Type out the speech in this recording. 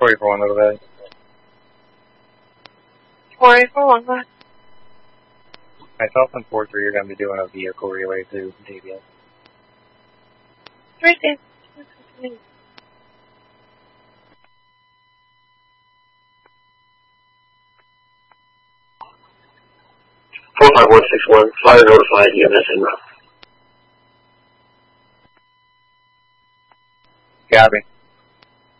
481, little bit. 481, go ahead. Myself and 43 are going to be doing a vehicle relay to Davia. 3 days. 45161, fire notified EMS en route. Got me.